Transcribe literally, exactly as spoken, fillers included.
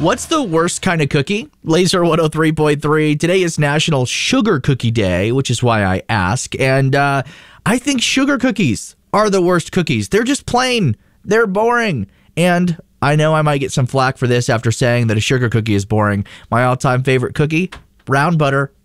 What's the worst kind of cookie? Laser one oh three point three. Today is National Sugar Cookie Day, which is why I ask. And uh, I think sugar cookies are the worst cookies. They're just plain. They're boring. And I know I might get some flack for this after saying that a sugar cookie is boring. My all-time favorite cookie, brown butter